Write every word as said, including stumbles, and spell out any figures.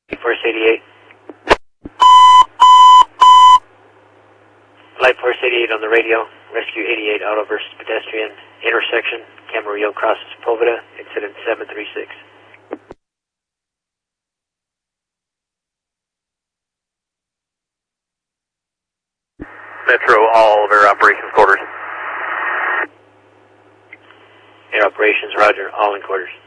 Force eighty-eight. Light Force eighty-eight on the radio. Rescue eighty-eight auto versus pedestrian. Intersection. Camarillo crosses Poveda. Incident seven three six. Metro, all of Air Operations quarters. Air Operations, roger. All in quarters.